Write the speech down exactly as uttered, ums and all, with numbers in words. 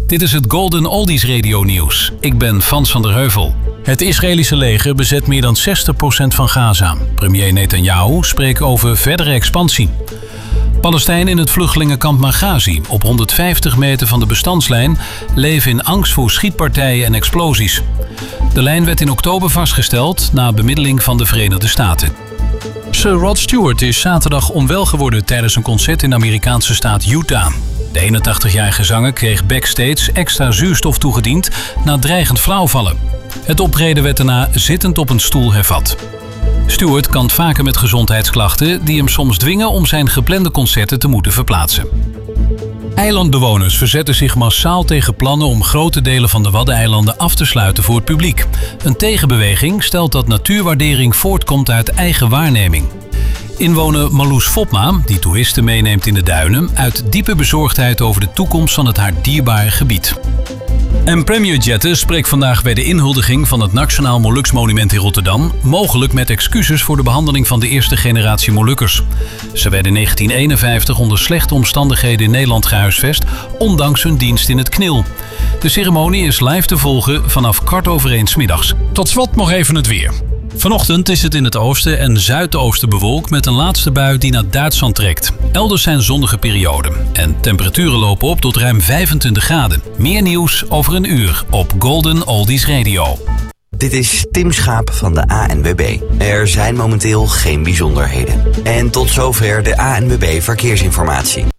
Dit is het Golden Oldies Radio Nieuws. Ik ben Frans van der Heuvel. Het Israëlische leger bezet meer dan zestig procent van Gaza. Premier Netanyahu spreekt over verdere expansie. Palestijnen in het vluchtelingenkamp Maghazi, op honderdvijftig meter van de bestandslijn, leven in angst voor schietpartijen en explosies. De lijn werd in oktober vastgesteld na bemiddeling van de Verenigde Staten. Sir Rod Stewart is zaterdag onwel geworden tijdens een concert in de Amerikaanse staat Utah. De eenentachtigjarige zanger kreeg backstage extra zuurstof toegediend na dreigend flauwvallen. Het optreden werd daarna zittend op een stoel hervat. Stewart kampt vaker met gezondheidsklachten die hem soms dwingen om zijn geplande concerten te moeten verplaatsen. Eilandbewoners verzetten zich massaal tegen plannen om grote delen van de Waddeneilanden af te sluiten voor het publiek. Een tegenbeweging stelt dat natuurwaardering voortkomt uit eigen waarneming. Inwoner Marloes Fopma, die toeristen meeneemt in de duinen, uit diepe bezorgdheid over de toekomst van het haar dierbare gebied. En Premier Jetten spreekt vandaag bij de inhuldiging van het Nationaal Moluksmonument in Rotterdam, mogelijk met excuses voor de behandeling van de eerste generatie Molukkers. Ze werden in negentien eenenvijftig onder slechte omstandigheden in Nederland gehuisvest, ondanks hun dienst in het K N I L. De ceremonie is live te volgen vanaf kwart over één 's middags. Tot slot nog even het weer. Vanochtend is het in het oosten en zuidoosten bewolkt met een laatste bui die naar Duitsland trekt. Elders zijn zonnige perioden en temperaturen lopen op tot ruim vijfentwintig graden. Meer nieuws over een uur op Golden Oldies Radio. Dit is Tim Schaap van de A N W B. Er zijn momenteel geen bijzonderheden. En tot zover de A N W B Verkeersinformatie.